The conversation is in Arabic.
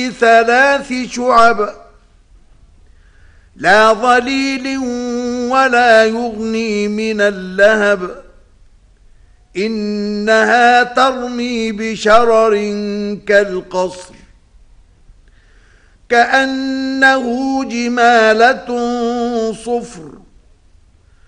3 شعب لا ظليل ولا يغني من اللهب إنها ترمي بشرر كالقصر كأنه جمالة صفر